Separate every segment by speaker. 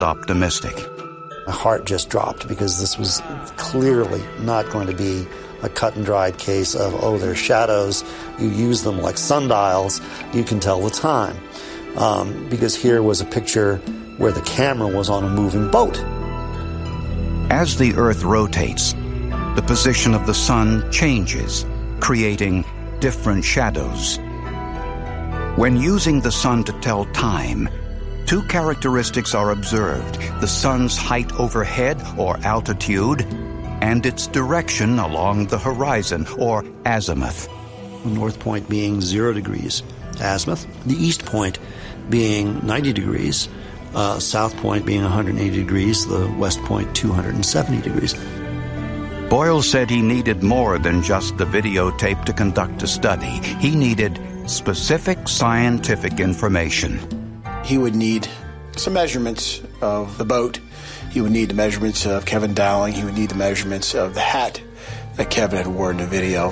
Speaker 1: optimistic.
Speaker 2: My heart just dropped because this was clearly not going to be a cut-and-dried case of, oh, they're shadows, you use them like sundials, you can tell the time. Because here was a picture where the camera was on a moving boat.
Speaker 1: As the Earth rotates, the position of the sun changes, creating different shadows. When using the sun to tell time, two characteristics are observed: the sun's height overhead, or altitude, and its direction along the horizon, or azimuth.
Speaker 2: The north point being 0 degrees azimuth, the east point being 90 degrees, south point being 180 degrees, the west point 270 degrees.
Speaker 1: Boyle said he needed more than just the videotape to conduct a study. He needed specific scientific information.
Speaker 3: He would need some measurements of the boat. He would need the measurements of Kevin Dowling. He would need the measurements of the hat that Kevin had worn in the video.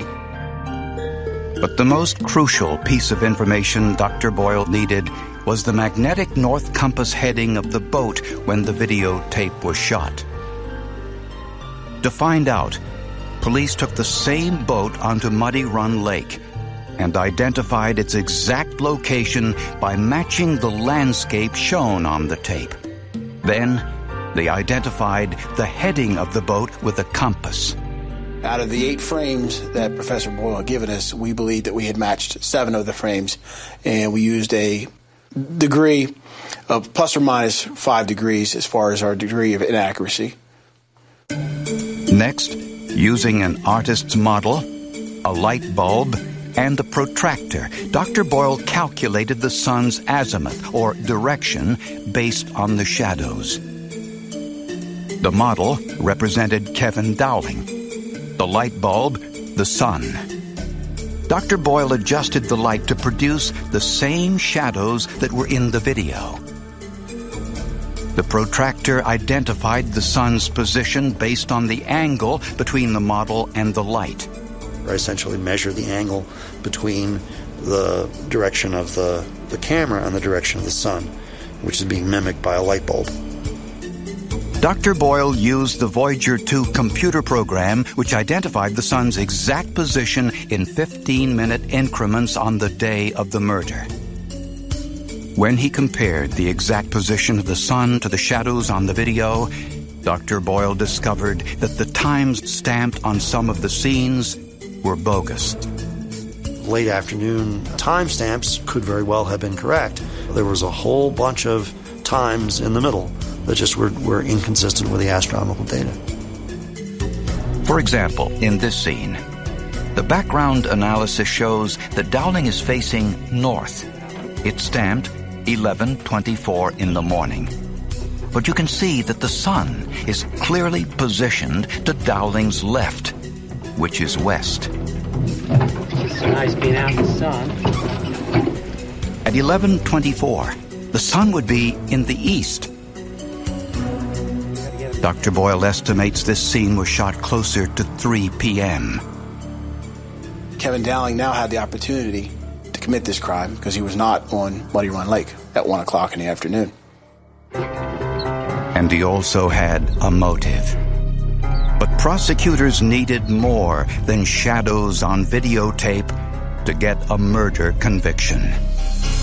Speaker 1: But the most crucial piece of information Dr. Boyle needed was the magnetic north compass heading of the boat when the videotape was shot. To find out, police took the same boat onto Muddy Run Lake and identified its exact location by matching the landscape shown on the tape. Then, they identified the heading of the boat with a compass.
Speaker 3: Out of the 8 frames that Professor Boyle had given us, we believed that we had matched 7 of the frames, and we used a degree of plus or minus 5 degrees as far as our degree of inaccuracy.
Speaker 1: Next, using an artist's model, a light bulb, and a protractor, Dr. Boyle calculated the sun's azimuth, or direction, based on the shadows. The model represented Kevin Dowling. The light bulb, the sun. Dr. Boyle adjusted the light to produce the same shadows that were in the video. The protractor identified the sun's position based on the angle between the model and the light.
Speaker 2: I essentially measure the angle between the direction of the camera and the direction of the sun, which is being mimicked by a light bulb.
Speaker 1: Dr. Boyle used the Voyager 2 computer program, which identified the sun's exact position in 15-minute increments on the day of the murder. When he compared the exact position of the sun to the shadows on the video, Dr. Boyle discovered that the times stamped on some of the scenes were bogus.
Speaker 2: Late afternoon timestamps could very well have been correct. There was a whole bunch of times in the middle that just were inconsistent with the astronomical data.
Speaker 1: For example, in this scene, the background analysis shows that Dowling is facing north. It's stamped 11:24 in the morning. But you can see that the sun is clearly positioned to Dowling's left, which is west.
Speaker 4: It's so nice being out in the sun.
Speaker 1: At 11:24, the sun would be in the east. Dr. Boyle estimates this scene was shot closer to 3 p.m.
Speaker 3: Kevin Dowling now had the opportunity to commit this crime because he was not on Muddy Run Lake at 1 o'clock in the afternoon.
Speaker 1: And he also had a motive. But prosecutors needed more than shadows on videotape to get a murder conviction.